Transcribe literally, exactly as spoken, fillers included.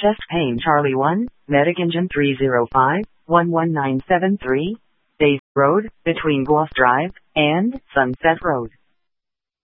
Chest Pain Charlie one, Medic Engine three zero five, one one nine seven three, Daisy Road, between Goss Drive and Sunset Road.